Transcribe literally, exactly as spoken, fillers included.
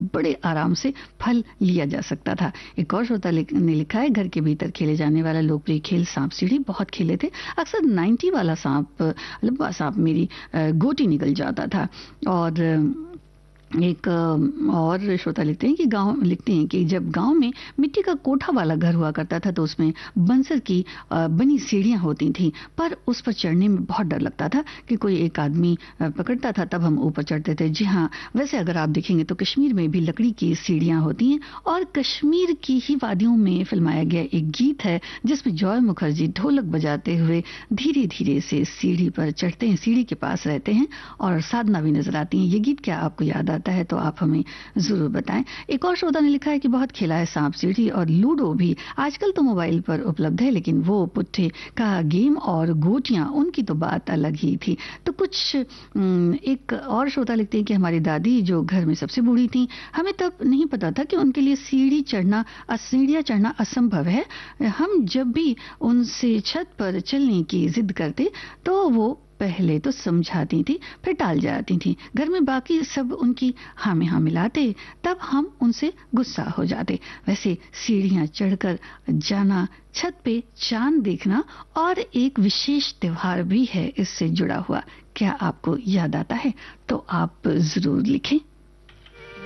बड़े आराम से फल लिया जा सकता था। एक और श्रोता ने लिखा है, घर के भीतर खेले जाने वाला लोकप्रिय खेल सांप सीढ़ी बहुत खेले थे। अक्सर नाइन्टी वाला सांप, लंबा सांप मेरी गोटी निकल जाता था। और एक और श्रोता लिखते हैं कि गांव लिखते हैं कि जब गांव में मिट्टी का कोठा वाला घर हुआ करता था तो उसमें बंसर की बनी सीढ़ियां होती थीं, पर उस पर चढ़ने में बहुत डर लगता था कि कोई एक आदमी पकड़ता था, तब हम ऊपर चढ़ते थे। जी हाँ, वैसे अगर आप देखेंगे तो कश्मीर में भी लकड़ी की सीढ़ियां होती हैं, और कश्मीर की ही वादियों में फिल्माया गया एक गीत है जिसमें जॉय मुखर्जी ढोलक बजाते हुए धीरे धीरे से सीढ़ी पर चढ़ते हैं, सीढ़ी के पास रहते हैं और साधना भी नजर आती है। ये गीत क्या आपको याद आता है तो आप हमें जरूर बताएं। एक और श्रोता ने लिखा है कि बहुत खेला है सांप सीढ़ी और लूडो भी। आजकल तो मोबाइल पर उपलब्ध है, लेकिन वो पुट्ठे का गेम और गोटियां, उनकी तो बात अलग ही थी। तो कुछ एक और श्रोता लिखते हैं कि हमारी दादी जो घर में सबसे बूढ़ी थी, हमें तब नहीं पता था कि उनके लिए सीढ़ी चढ़ना सीढ़ियां चढ़ना असंभव है। हम जब भी उनसे छत पर चलने की जिद करते तो वो पहले तो समझाती थी, फिर टाल जाती थी। घर में बाकी सब उनकी हाँ में हाँ मिलाते, तब हम उनसे गुस्सा हो जाते। वैसे सीढ़ियां चढ़कर जाना, छत पे चांद देखना और एक विशेष त्योहार भी है इससे जुड़ा हुआ, क्या आपको याद आता है? तो आप जरूर लिखें।